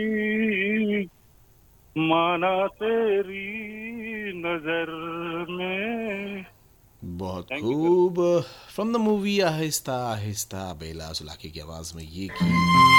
माना तेरी नजर में। बहुत थैंक यू सर। खूब। From the movie Aahista Aahista, बेला सुलाखी की आवाज में ये गीत।